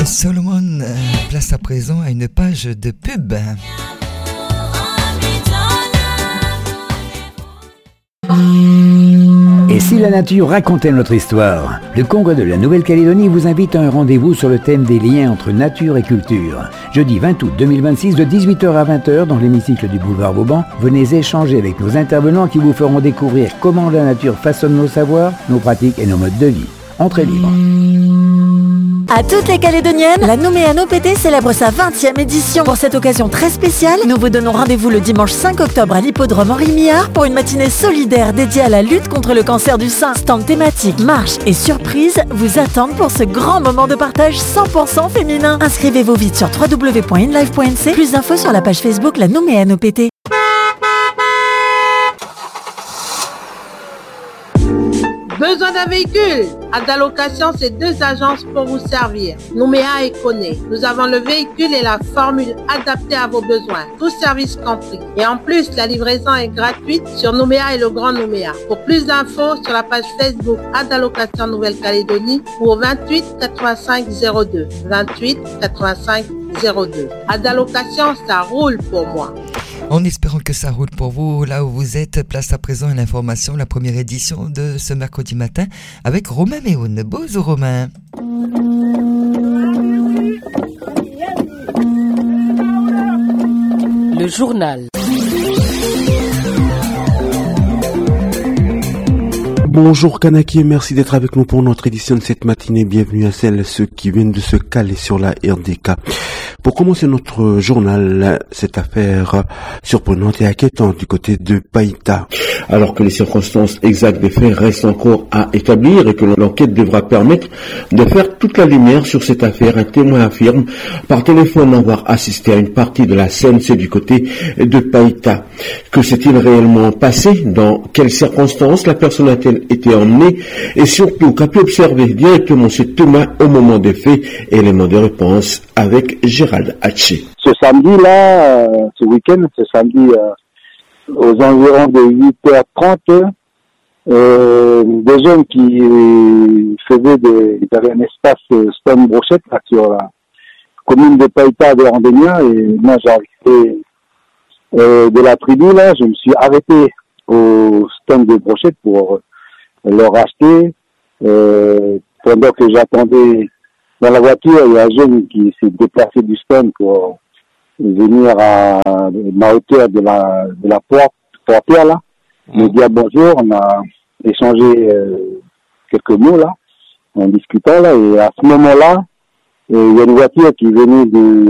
Solomon, place à présent à une page de pub. Et si la nature racontait notre histoire? Le Congrès de la Nouvelle-Calédonie vous invite à un rendez-vous sur le thème des liens entre nature et culture. Jeudi 20 août 2026, de 18h à 20h, dans l'hémicycle du boulevard Vauban, venez échanger avec nos intervenants qui vous feront découvrir comment la nature façonne nos savoirs, nos pratiques et nos modes de vie. Entrée libre. À toutes les Calédoniennes, la Nouméa PT célèbre sa 20e édition. Pour cette occasion très spéciale, nous vous donnons rendez-vous le dimanche 5 octobre à l'hippodrome Henri Millard pour une matinée solidaire dédiée à la lutte contre le cancer du sein. Stand thématique, marche et surprise vous attendent pour ce grand moment de partage 100% féminin. Inscrivez-vous vite sur www.inlife.nc. Plus d'infos sur la page Facebook La Nouméa PT. Besoin d'un véhicule? Adalocation, c'est 2 agences pour vous servir. Nouméa et Koné. Nous avons le véhicule et la formule adaptée à vos besoins. Tout service compris. Et en plus, la livraison est gratuite sur Nouméa et le Grand Nouméa. Pour plus d'infos, sur la page Facebook Adalocation Nouvelle-Calédonie ou au 28 85 02. 28 85 02. Adalocation, ça roule pour moi. En espérant que ça roule pour vous là où vous êtes, place à présent à l'information, la première édition de ce mercredi matin avec Romain Méhoun. Bonjour Romain. Le journal. Bonjour Kanaki et merci d'être avec nous pour notre édition de cette matinée. Bienvenue à celles et ceux qui viennent de se caler sur la RDK. Pour commencer notre journal, cette affaire surprenante et inquiétante du côté de Païta. Alors que les circonstances exactes des faits restent encore à établir et que l'enquête devra permettre de faire toute la lumière sur cette affaire, un témoin affirme par téléphone avoir assisté à une partie de la scène, c'est du côté de Païta. Que s'est-il réellement passé? Dans quelles circonstances la personne a-t-elle été emmenée? Et surtout, qu'a pu observer directement ce témoin au moment des faits? Élément de réponse avec Gérald Hatché. Ce samedi-là, ce week-end, ce samedi aux environs de 8h30, des jeunes qui ils avaient un espace Stone Brochette là, sur la commune de Païta de Randénia, et moi j'arrivais de la tribu là, je me suis arrêté au stand de Brochette pour leur acheter. Pendant que j'attendais dans la voiture, il y a un jeune qui s'est déplacé du stand pour venir à ma hauteur de la portière là. Il me dit bonjour, on a échangé quelques mots là, en discutant là, et à ce moment-là, il y a une voiture qui venait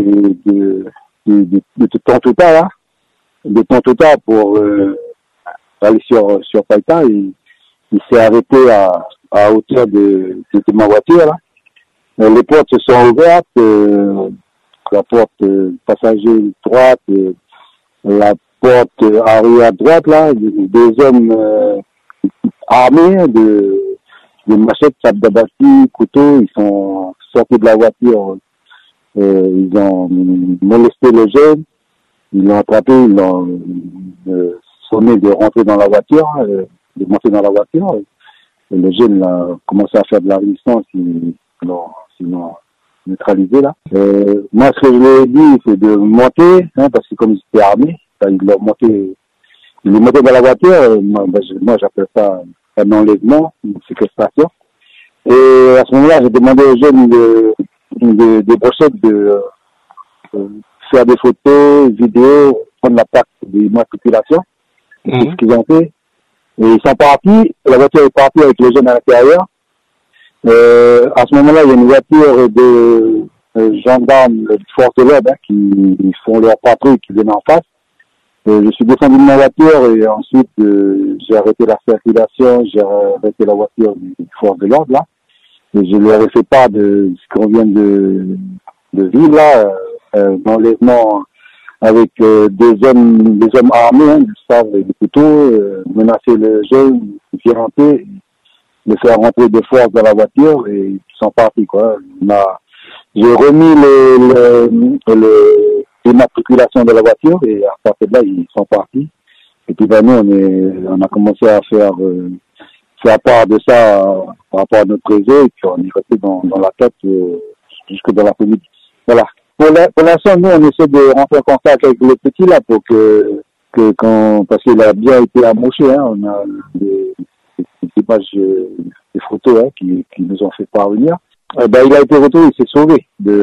de Tontouta là, de Tontouta pour aller sur Païta, et il s'est arrêté à hauteur de ma voiture là. Les portes se sont ouvertes, la porte passager droite, la porte arrière droite là, des hommes armés de machettes, sables d'abassi, couteaux, ils sont sortis de la voiture, ils ont molesté le jeune, ils l'ont attrapé, ils l'ont sommé de rentrer dans la voiture, de monter dans la voiture, et le jeune a commencé à faire de la résistance, ils l'ont neutralisé là. Moi, ce que je lui ai dit, c'est de monter, parce que comme ils étaient armés, il est monté dans la voiture. Moi, j'appelle ça un enlèvement, une séquestration. Et à ce moment-là, j'ai demandé aux jeunes de Brochette de faire des photos, vidéos, prendre la plaque d'immatriculation. C'est ce qu'ils ont fait. Et ils sont partis, la voiture est partie avec les jeunes à l'intérieur. À ce moment-là, il y a une voiture de gendarmes de force de l'ordre qui font leur patrouille, qui viennent en face. Je suis descendu de ma voiture et ensuite j'ai arrêté la circulation, j'ai arrêté la voiture du force de l'ordre là. Et je leur ai fait part de ce qu'on vient de vivre là, l'enlèvement avec des hommes armés, du sabre et des couteaux, menacer le jeune, violenter, le faire rentrer de force dans la voiture, et ils sont partis quoi. J'ai remis l'immatriculation de la voiture, et à partir de là ils sont partis. Et puis nous on a commencé à faire part de ça par rapport à notre réseau, et puis on est resté dans la tête jusque dans l'après-midi. Voilà. Pour l'instant, nous, on essaie de rentrer en contact avec le petit là pour parce qu'il a bien été amoché, hein, on a des images, des photos, hein, qui nous ont fait parvenir. Il a été retrouvé, il s'est sauvé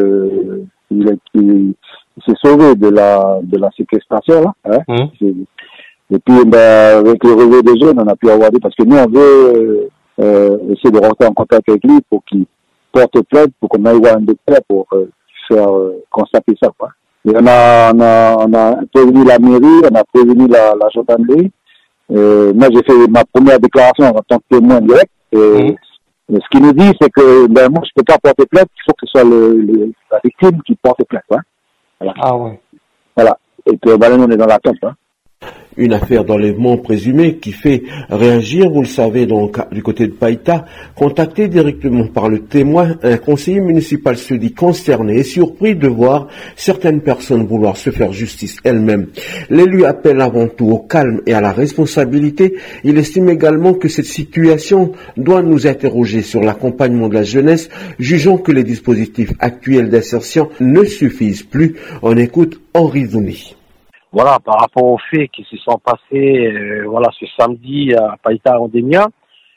il s'est sauvé de la séquestration là, hein. Et puis, avec le réseau des jeunes, on a pu avoir parce que nous, on veut essayer de rentrer en contact avec lui pour qu'il porte plainte, pour qu'on aille voir un docteur pour faire constater ça, quoi. Et on a prévenu la mairie, on a prévenu la gendarmerie. Moi, j'ai fait ma première déclaration en tant que témoin direct. Et ce qu'il nous dit, c'est que moi, je peux pas porter plainte, il faut que ce soit la victime qui porte plainte, hein. Voilà. Ah ouais. Voilà. Et que là, on est dans l'attente, hein. Une affaire d'enlèvement présumé qui fait réagir, vous le savez, donc du côté de Païta. Contacté directement par le témoin, un conseiller municipal se dit consterné et surpris de voir certaines personnes vouloir se faire justice elles-mêmes. L'élu appelle avant tout au calme et à la responsabilité. Il estime également que cette situation doit nous interroger sur l'accompagnement de la jeunesse, jugeant que les dispositifs actuels d'insertion ne suffisent plus. On écoute Henri Zouni. Voilà, par rapport aux faits qui se sont passés, ce samedi à Païta Rondénia,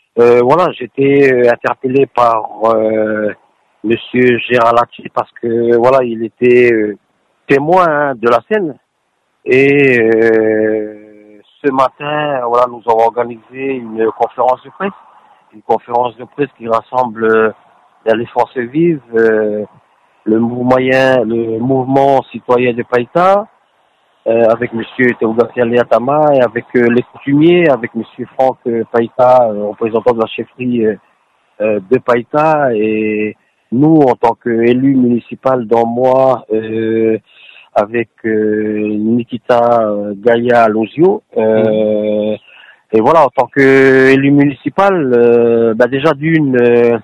j'étais interpellé par Monsieur Géralati parce que il était témoin de la scène et ce matin, nous avons organisé une conférence de presse qui rassemble les forces vives, le mouvement citoyen de Païta. Avec Monsieur Théodosia Leatama et avec les coutumiers, avec Monsieur Franck Païta, représentant de la chefferie de Païta, et nous, en tant qu'élus municipal dans moi, avec Nikita Gaïa Lozio, et voilà, en tant qu'élu municipal, déjà d'une,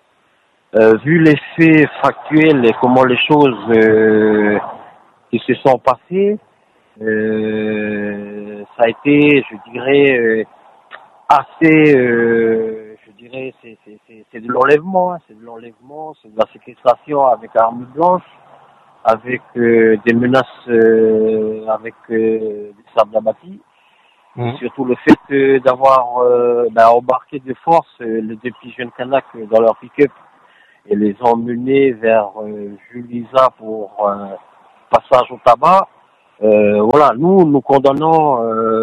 vu les faits factuels et comment les choses qui se sont passées, ça a été, je dirais, assez, c'est de l'enlèvement, hein, c'est de la séquestration avec armes blanches, avec des menaces, avec des sables abattus. Surtout le fait d'avoir embarqué de force les deux petits jeunes Kanaks dans leur pick-up et les emmener vers Julisa pour passage au tabac. Nous condamnons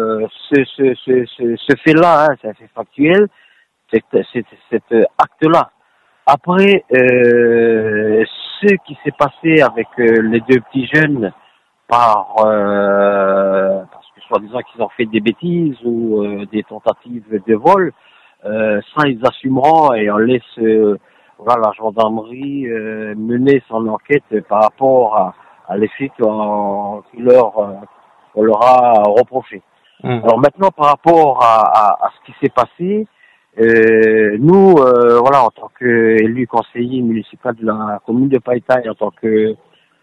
ce fait-là, hein, c'est un fait factuel, cet acte-là. Après, ce qui s'est passé avec les deux petits jeunes parce que soi-disant qu'ils ont fait des bêtises ou des tentatives de vol, ça ils assumeront et on laisse la gendarmerie mener son enquête par rapport à l'effet qu'on leur a reproché. Alors maintenant, par rapport à ce qui s'est passé, nous, en tant qu'élu conseiller municipal de la commune de Païta et en tant que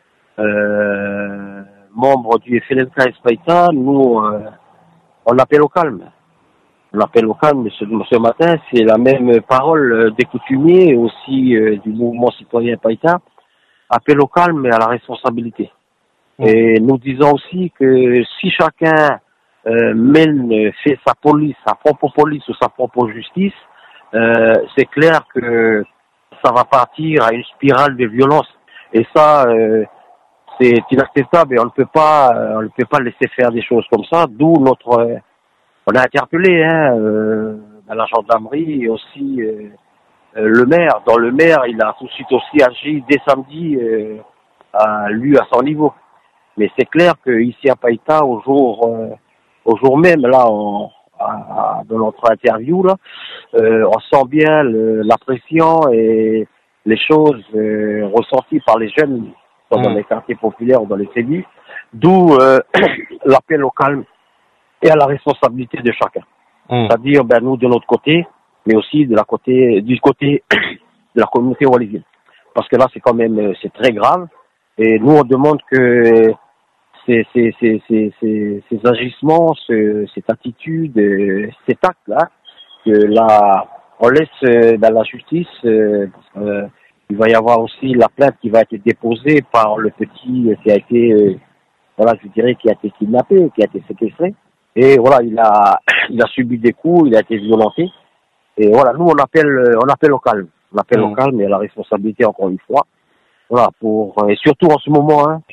membre du FLNKS Païta, nous, on appelle au calme. On appelle au calme ce matin, c'est la même parole des coutumiers et aussi du mouvement citoyen Païta. Appel au calme et à la responsabilité. Et nous disons aussi que si chacun fait sa propre police ou sa propre justice, c'est clair que ça va partir à une spirale de violence. Et ça, c'est inacceptable et on ne peut pas laisser faire des choses comme ça. D'où on a interpellé la gendarmerie et aussi le maire. Dans le maire, il a tout de suite aussi agi dès samedi, à son niveau. Mais c'est clair qu'ici à Païta, au jour même, là, dans notre interview, là, on sent bien la pression et les choses ressenties par les jeunes dans les quartiers populaires ou dans les cellules. D'où l'appel au calme et à la responsabilité de chacun. C'est-à-dire, nous, de notre côté, mais aussi du côté de la communauté wallisienne. Parce que là, c'est quand même, c'est très grave. Et nous, on demande que ces agissements, cette attitude, cet acte-là, que là, on laisse la justice, Il va y avoir aussi la plainte qui va être déposée par le petit qui a été, je dirais, qui a été kidnappé, qui a été séquestré. Et voilà, il a subi des coups, il a été violenté. Et voilà, nous on appelle au calme. On appelle au calme et à la responsabilité encore une fois. Voilà, et surtout en ce moment,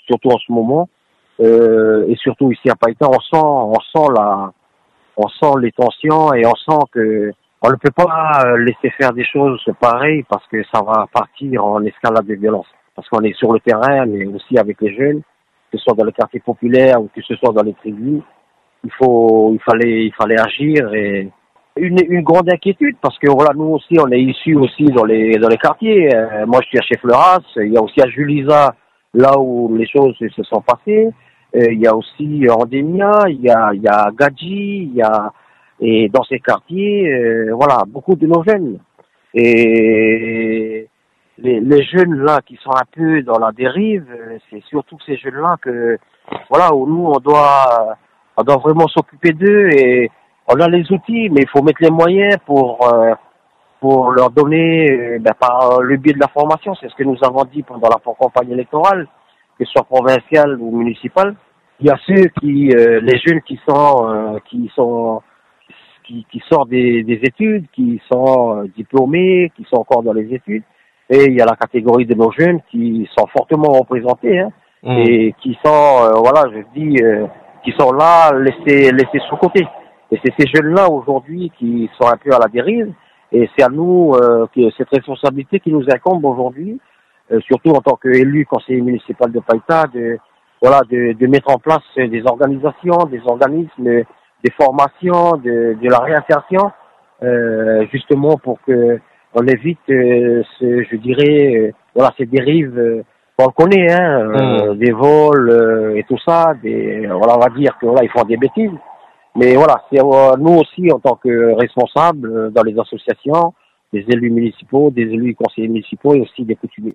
et surtout ici à Païta, on sent les tensions et on sent que on ne peut pas laisser faire des choses pareilles parce que ça va partir en escalade de violence. Parce qu'on est sur le terrain, mais aussi avec les jeunes, que ce soit dans les quartiers populaires ou que ce soit dans les tribus. Il fallait agir et une grande inquiétude parce que voilà, nous aussi, on est issus aussi dans les quartiers. Moi, je suis à Chef-Leuras, il y a aussi à Julisa, là où les choses se sont passées. Il y a aussi Andémia, il y a Gadji, et dans ces quartiers, voilà, beaucoup de nos jeunes. Et les jeunes là qui sont un peu dans la dérive, c'est surtout ces jeunes-là que, voilà, où nous on doit vraiment s'occuper d'eux et on a les outils, mais il faut mettre les moyens pour leur donner, par le biais de la formation. C'est ce que nous avons dit pendant la campagne électorale, que ce soit provinciale ou municipale. Il y a ceux les jeunes qui sortent des études, qui sont diplômés, qui sont encore dans les études. Et il y a la catégorie de nos jeunes qui sont fortement représentés, et qui sont, qui sont là, laissés sous côté. Et c'est ces jeunes-là aujourd'hui qui sont un peu à la dérive. Et c'est à nous cette responsabilité qui nous incombe aujourd'hui, surtout en tant qu'élu conseiller municipal de Païta, de mettre en place des organisations, des organismes, des formations, de la réinsertion, justement pour que on évite ces dérives qu'on le connaît, des vols et tout ça. On va dire que voilà, ils font des bêtises. Mais voilà, c'est nous aussi en tant que responsables dans les associations, des élus municipaux, des élus conseillers municipaux et aussi des coutumiers.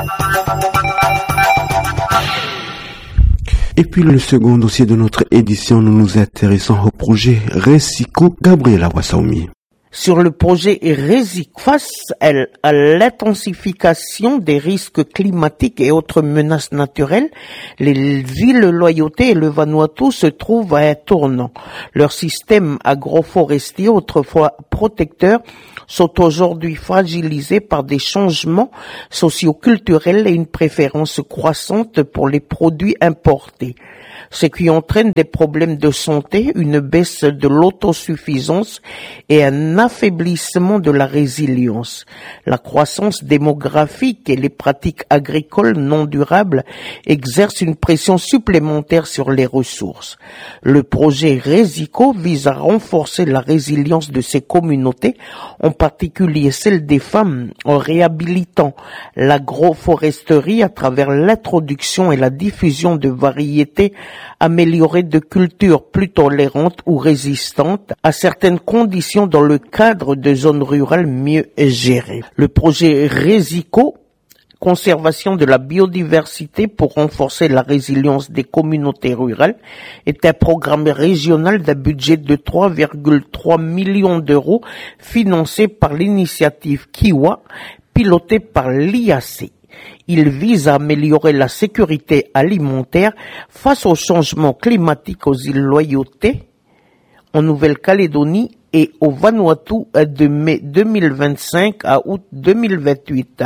Et puis le second dossier de notre édition, nous nous intéressons au projet Resico. Gabriela Wassaoumi. Sur le projet Resico, face à l'intensification des risques climatiques et autres menaces naturelles, les îles Loyauté et le Vanuatu se trouvent à un tournant. Leurs systèmes agroforestiers, autrefois protecteurs, sont aujourd'hui fragilisés par des changements socio-culturels et une préférence croissante pour les produits importés, ce qui entraîne des problèmes de santé, une baisse de l'autosuffisance et un affaiblissement de la résilience. La croissance démographique et les pratiques agricoles non durables exercent une pression supplémentaire sur les ressources. Le projet Resico vise à renforcer la résilience de ces communautés, en particulier celle des femmes, en réhabilitant l'agroforesterie à travers l'introduction et la diffusion de variétés améliorées de cultures plus tolérantes ou résistantes à certaines conditions dans le cadre de zones rurales mieux gérées. Le projet Resico, conservation de la biodiversité pour renforcer la résilience des communautés rurales, est un programme régional d'un budget de 3,3 millions d'euros financé par l'initiative Kiwa, pilotée par l'IAC. Il vise à améliorer la sécurité alimentaire face au changement climatique aux îles Loyauté, en Nouvelle-Calédonie et au Vanuatu de mai 2025 à août 2028.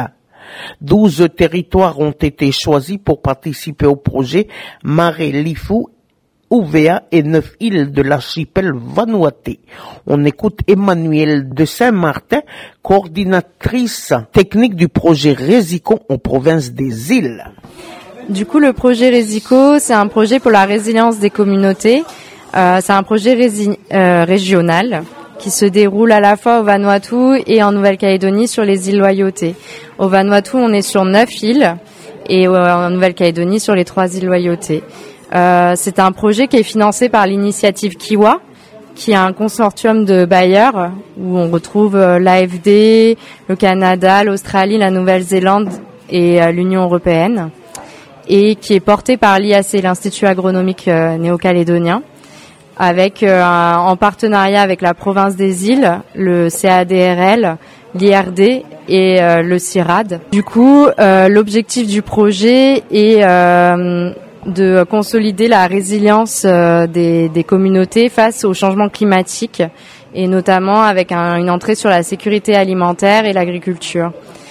12 territoires ont été choisis pour participer au projet Mare-Lifu, Ouvea et 9 îles de l'archipel Vanuatu. On écoute Emmanuelle de Saint-Martin, coordinatrice technique du projet Resico en province des îles. Du coup, le projet Resico, c'est un projet pour la résilience des communautés. C'est un projet régional qui se déroule à la fois au Vanuatu et en Nouvelle-Calédonie sur les îles Loyauté. Au Vanuatu, on est sur 9 îles et en Nouvelle-Calédonie sur les 3 îles Loyauté. C'est un projet qui est financé par l'initiative Kiwa, qui est un consortium de bailleurs où on retrouve l'AFD, le Canada, l'Australie, la Nouvelle-Zélande et l'Union européenne, et qui est porté par l'IAC, l'Institut agronomique néo-calédonien, avec en partenariat avec la province des îles, le CADRL l'IRD et le CIRAD. Du coup, l'objectif du projet est de consolider la résilience des communautés face au changement climatique et notamment avec une entrée sur la sécurité alimentaire et l'agriculture.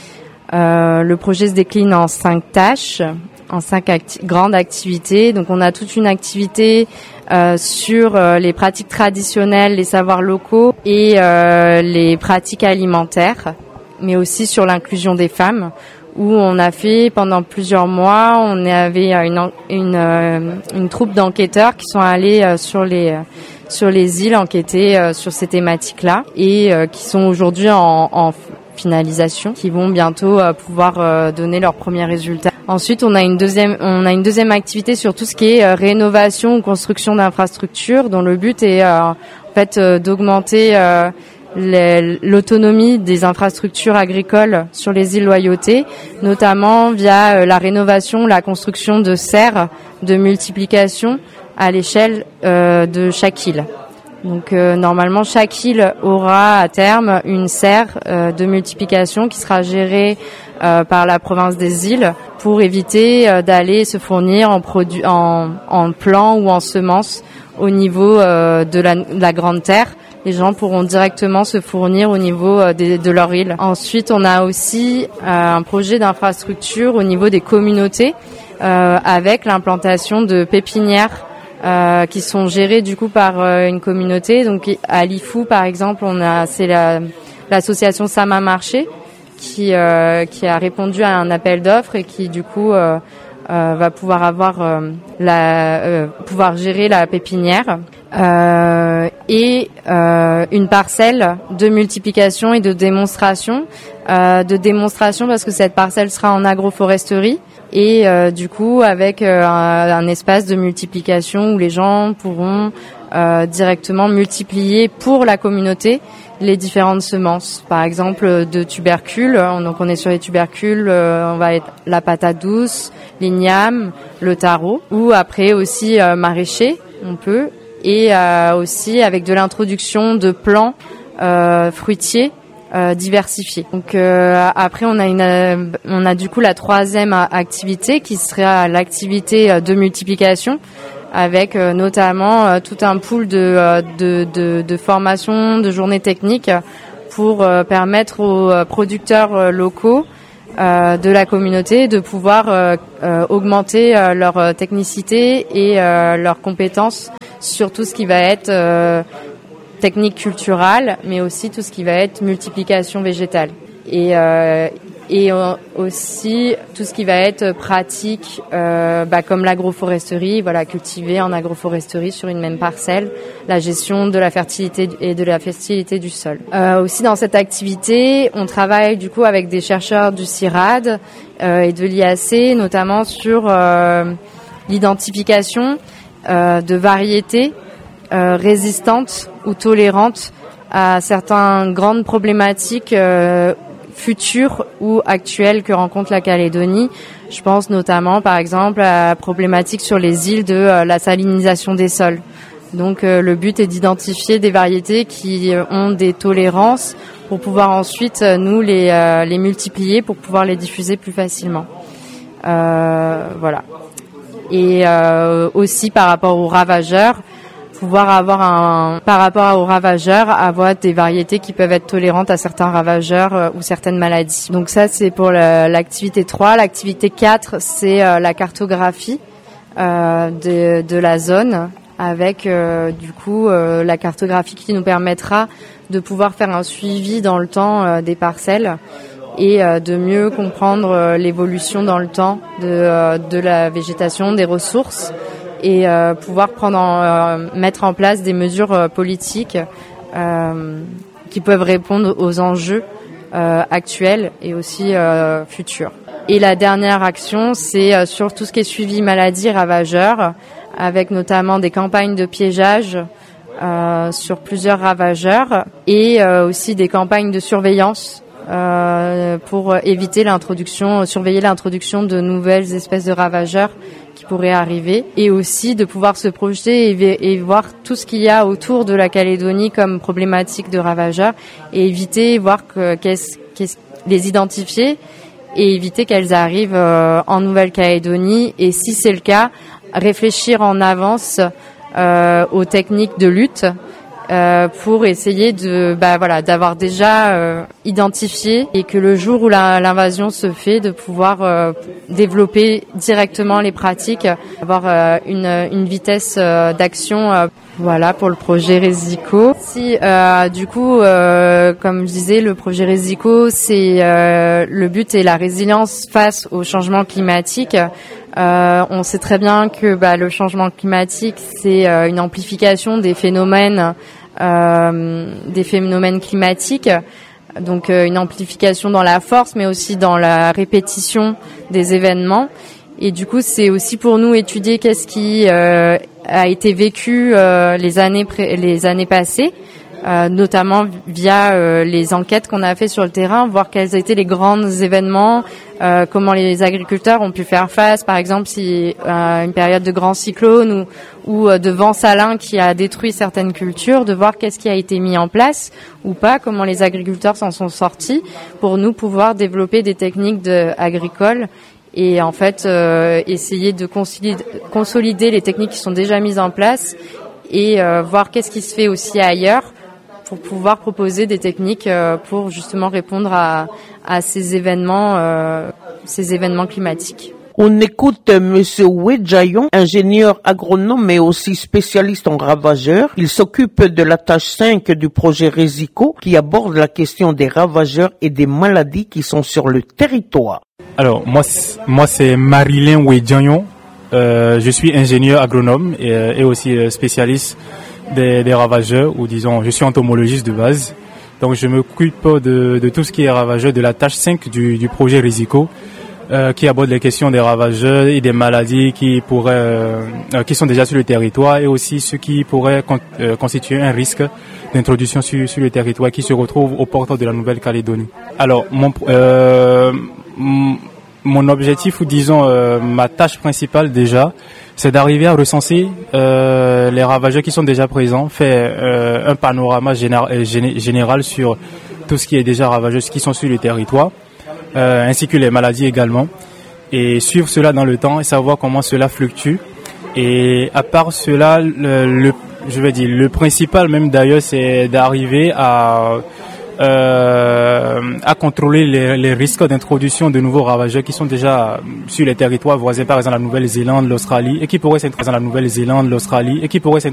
Le projet se décline en 5 tâches, en 5 grandes activités. Donc on a toute une activité sur les pratiques traditionnelles, les savoirs locaux et les pratiques alimentaires, mais aussi sur l'inclusion des femmes, où on a fait pendant plusieurs mois, on avait une troupe d'enquêteurs qui sont allés sur les îles enquêter sur ces thématiques-là et qui sont aujourd'hui en finalisation, qui vont bientôt pouvoir donner leurs premiers résultats. Ensuite, on a une deuxième activité sur tout ce qui est rénovation ou construction d'infrastructures, dont le but est en fait d'augmenter l'autonomie des infrastructures agricoles sur les îles Loyauté, notamment via la rénovation, la construction de serres de multiplication à l'échelle de chaque île. Donc normalement, chaque île aura à terme une serre de multiplication qui sera gérée par la province des îles pour éviter d'aller se fournir en plants ou en semences au niveau de la grande terre. Les gens pourront directement se fournir au niveau de leur île. Ensuite, on a aussi un projet d'infrastructure au niveau des communautés avec l'implantation de pépinières qui sont gérées du coup par une communauté. Donc à Lifou, par exemple, c'est l'association Sama Marché qui a répondu à un appel d'offres et qui du coup va pouvoir pouvoir gérer la pépinière. Et une parcelle de multiplication et de démonstration parce que cette parcelle sera en agroforesterie et du coup avec un espace de multiplication où les gens pourront directement multiplier pour la communauté les différentes semences, par exemple de tubercules. Donc on est sur les tubercules, on va être la patate douce, l'igname, le taro, ou après aussi maraîcher, on peut. Et aussi avec de l'introduction de plants fruitiers diversifiés. Donc après on a du coup la troisième activité qui sera l'activité de multiplication avec notamment tout un pool de formation, de journées techniques pour permettre aux producteurs locaux de la communauté de pouvoir augmenter leur technicité et leurs compétences sur tout ce qui va être technique culturelle, mais aussi tout ce qui va être multiplication végétale. Et aussi tout ce qui va être pratique, comme l'agroforesterie, voilà, cultiver en agroforesterie sur une même parcelle, la gestion de la fertilité et de la fertilité du sol. Aussi dans cette activité, on travaille du coup avec des chercheurs du CIRAD et de l'IAC, notamment sur l'identification de variétés résistantes ou tolérantes à certaines grandes problématiques futures ou actuelles que rencontre la Calédonie. Je pense notamment, par exemple, à la problématique sur les îles de la salinisation des sols. Donc le but est d'identifier des variétés qui ont des tolérances pour pouvoir ensuite nous les multiplier pour pouvoir les diffuser plus facilement. Voilà. Et aussi par rapport aux ravageurs, pouvoir avoir avoir des variétés qui peuvent être tolérantes à certains ravageurs ou certaines maladies. Donc ça c'est pour l'activité 3. L'activité 4, c'est la cartographie de la zone avec du coup la cartographie qui nous permettra de pouvoir faire un suivi dans le temps des parcelles et de mieux comprendre l'évolution dans le temps de la végétation, des ressources et pouvoir mettre en place des mesures politiques qui peuvent répondre aux enjeux actuels et aussi futurs. Et la dernière action, c'est sur tout ce qui est suivi maladie ravageurs, avec notamment des campagnes de piégeage sur plusieurs ravageurs et aussi des campagnes de surveillance pour éviter surveiller l'introduction de nouvelles espèces de ravageurs qui pourraient arriver, et aussi de pouvoir se projeter et voir tout ce qu'il y a autour de la Calédonie comme problématique de ravageurs, et éviter, voir les identifier et éviter qu'elles arrivent en Nouvelle-Calédonie, et si c'est le cas, réfléchir en avance aux techniques de lutte pour essayer d'avoir déjà identifié, et que le jour où l'invasion se fait, de pouvoir développer directement les pratiques, avoir une vitesse d'action. Voilà pour le projet Resico. Si du coup, comme je disais, le projet Resico, c'est le but est la résilience face au changement climatique. On sait très bien que le changement climatique, c'est une amplification des phénomènes climatiques. Donc une amplification dans la force, mais aussi dans la répétition des événements. Et du coup, c'est aussi pour nous étudier qu'est-ce qui a été vécu les années passées, notamment via les enquêtes qu'on a fait sur le terrain, voir quels étaient les grands événements, comment les agriculteurs ont pu faire face, par exemple si une période de grands cyclones ou de vent salin qui a détruit certaines cultures, de voir qu'est-ce qui a été mis en place ou pas, comment les agriculteurs s'en sont sortis, pour nous pouvoir développer des techniques agricoles. Et en fait, essayer de consolider les techniques qui sont déjà mises en place, et voir qu'est-ce qui se fait aussi ailleurs, pour pouvoir proposer des techniques pour justement répondre à ces événements climatiques. On écoute Monsieur Wedjayon, ingénieur agronome et aussi spécialiste en ravageurs. Il s'occupe de la tâche 5 du projet Resico, qui aborde la question des ravageurs et des maladies qui sont sur le territoire. Alors, moi c'est Marilyn Wedjayon. Je suis ingénieur agronome et aussi spécialiste des ravageurs, ou disons, je suis entomologiste de base. Donc, je m'occupe de tout ce qui est ravageur, de la tâche 5 du projet Resico, qui aborde les questions des ravageurs et des maladies qui sont déjà sur le territoire, et aussi ceux qui pourraient constituer un risque d'introduction sur le territoire, qui se retrouvent aux portes de la Nouvelle-Calédonie. Alors, mon objectif, ou disons ma tâche principale déjà, c'est d'arriver à recenser les ravageurs qui sont déjà présents, faire un panorama général sur tout ce qui est déjà ravageux, qui sont sur le territoire, ainsi que les maladies également, et suivre cela dans le temps et savoir comment cela fluctue. Et à part cela, le principal même d'ailleurs, c'est d'arriver à contrôler les risques d'introduction de nouveaux ravageurs qui sont déjà sur les territoires voisins, par exemple la Nouvelle-Zélande, l'Australie, et qui pourraient s'introduire